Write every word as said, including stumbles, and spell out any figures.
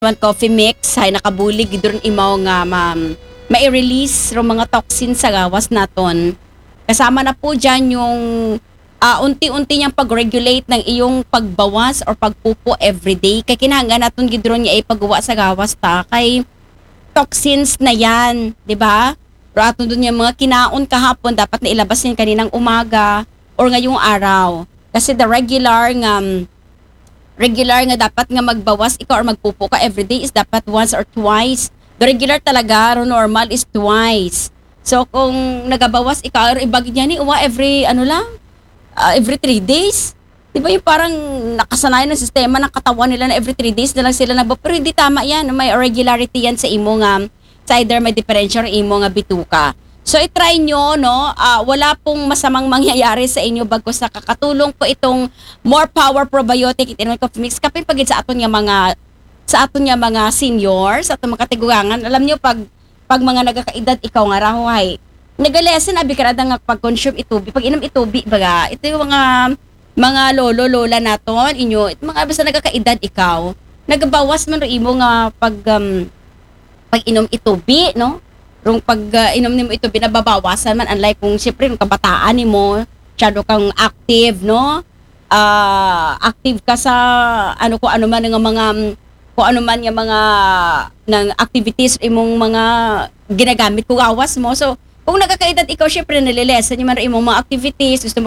one coffee mix hay nakabulig gidron imaw nga ma mai-release ro mga toxins sa gawas naton. Kasama na po diyan yung ah, unti-unti niyang pag-regulate ng iyong pagbawas or pagpupo everyday. Kay kinahanglan naton gidron nga ipagawa sa gawas ta kay toxins na yan, di ba? Pero aton dun yung mga kinaon kahapon dapat na ilabas yan kaninang umaga or ngayong araw. Kasi the regular nga regular nga dapat nga magbawas ikaw or magpupo ka everyday is dapat once or twice. The regular talaga, or normal is twice. So kung nagabawas ikaw or ibagi niya ni uwa every ano lang, uh, every three days. Di ba yung parang nakasanayan ng sistema ng katawan nila na every three days na lang sila nagbawas. Pero hindi tama yan, may irregularity yan sa imo nga, sa either may differential or imo nga bituka. So i-try nyo, no? Uh, wala pong masamang mangyayari sa inyo bagkus nakakatulong po itong more power probiotic itinong coffee mix. Kapin pagid sa aton nga mga sa aton nga mga seniors, sa aton mga katiguangan. Alam nyo pag pag mga nagakaedad ikaw nga raw ay nagalesen abi karada nga pag-consume itubi, pag inom itubi baga. Ito yung mga mga lolo lola naton inyo, it, mga basta nagakaedad ikaw, nagabawas man ro imo nga pag um, pag inom itubi, no? Rung pag uh, inom nimo ito binababawasan man unlike kung siyempre nung kabataan nimo masyado kang active, no? Uh, active ka sa ano ko ano man nga mga kung ano man yung mga ng activities imong mga ginagamit kung awas mo. So kung nagkakaedad ikaw syempre nalilesen yung man imong mga activities, gusto mo